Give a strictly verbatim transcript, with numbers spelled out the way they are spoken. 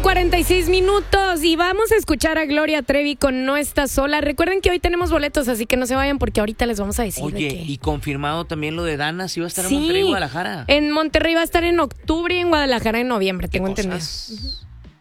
cuarenta y seis minutos y vamos a escuchar a Gloria Trevi con No Estás Sola. Recuerden que hoy tenemos boletos, así que no se vayan porque ahorita les vamos a decir. Oye, de qué. y confirmado también lo de Dana, si va a estar Sí, en Monterrey y Guadalajara. En Monterrey va a estar en octubre y en Guadalajara en noviembre, ¿Qué tengo entendido. cosas?